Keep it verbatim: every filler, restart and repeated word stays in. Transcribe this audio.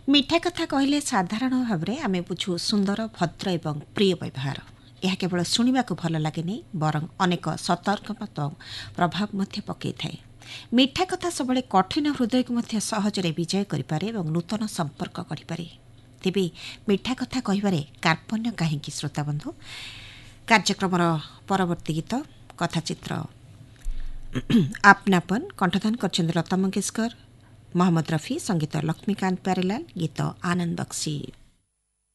ମିଠା କଥା କହିଲେ ସାଧାରଣ ଭାବରେ ଆମେ ବୁଝୁ ସୁନ୍ଦର ଭଦ୍ର ଏବଂ ପ୍ରିୟ ବ୍ୟବହାର। ଏହା କେବଳ ଶୁଣିବାକୁ ଭଲ ଲାଗେନି, ବରଂ ଅନେକ ସତର୍କମତ ପ୍ରଭାବ ମଧ୍ୟ ପକାଇଥାଏ। ମିଠା କଥା ସବୁବେଳେ କଠିନ ହୃଦୟକୁ ମଧ୍ୟ ସହଜରେ ବିଜୟ କରିପାରେ ଏବଂ ନୂତନ ସମ୍ପର୍କ ଗଢ଼ିପାରେ। ତେବେ ମିଠା କଥା କହିବାରେ କାର୍ପଣ୍ୟ କାହିଁକି? ଶ୍ରୋତାବନ୍ଧୁ, କାର୍ଯ୍ୟକ୍ରମର ପରବର୍ତ୍ତୀ ଗୀତ କଥାଚିତ୍ର ଆପନାପନ କଣ୍ଠଦାନ କରିଛନ୍ତି ଲତା ମଙ୍ଗେଶକର, मोहम्मद रफी, संगीत लक्ष्मीकांत प्यारेलाल, गीत आनंद बक्सी।